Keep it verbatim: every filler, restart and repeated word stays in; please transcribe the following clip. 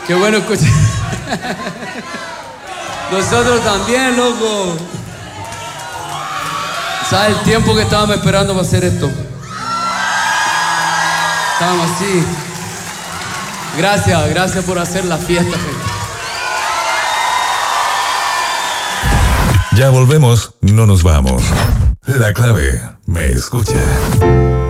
Qué bueno escuchar. Nosotros también, loco. ¿Sabes el tiempo que estábamos esperando para hacer esto? Estábamos así. Gracias, gracias por hacer la fiesta, gente. Ya volvemos, no nos vamos. La clave, me escucha.